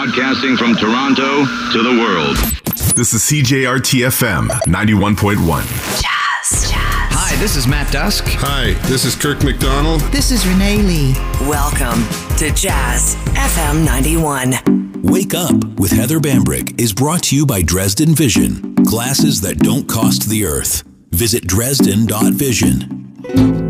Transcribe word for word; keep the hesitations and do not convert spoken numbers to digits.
broadcasting from Toronto to the world. This is C J R T F M ninety-one point one. Jazz, jazz. Hi, this is Matt Dusk. Hi, this is Kirk McDonald. This is Renee Lee. Welcome to Jazz F M ninety-one. Wake Up with Heather Bambrick is brought to you by Dresden Vision. Glasses that don't cost the earth. Visit Dresden dot vision.